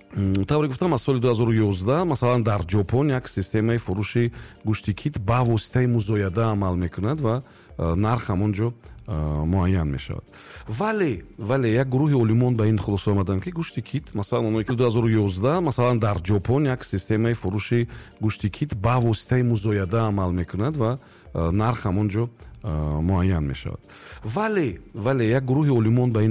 тавре гуфтам аз соли 2011 масалан дар ҷопон як системаи фурӯши гӯшти кит ба воситаи музояда амал мекунад ва нарх ҳамон ҷо муайян мешавад. вале як гурӯҳи олимон ба ин хулоса омаданд ки гӯшти кит масалан онои 2011 масалан дар ҷопон як системаи фурӯши гӯшти кит ба воситаи музояда амал мекунад ва нарх ҳамон ҷо муайян мешавад. вале як гурӯҳи олимон ба ин